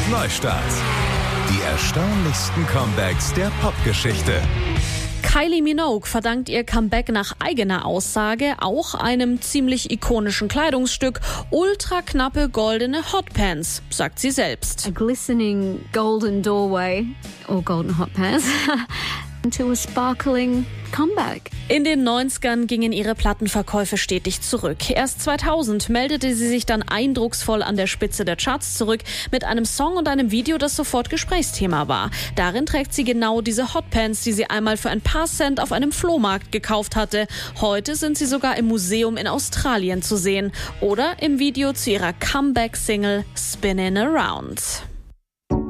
Neustart. Die erstaunlichsten Comebacks der Popgeschichte. Kylie Minogue verdankt ihr Comeback nach eigener Aussage auch einem ziemlich ikonischen Kleidungsstück, ultraknappe goldene Hotpants, sagt sie selbst. A glistening golden doorway or golden hot pants to a sparkling comeback. In den 90ern gingen ihre Plattenverkäufe stetig zurück. Erst 2000 meldete sie sich dann eindrucksvoll an der Spitze der Charts zurück mit einem Song und einem Video, das sofort Gesprächsthema war. Darin trägt sie genau diese Hotpants, die sie einmal für ein paar Cent auf einem Flohmarkt gekauft hatte. Heute sind sie sogar im Museum in Australien zu sehen oder im Video zu ihrer Comeback-Single Spinnin' Around.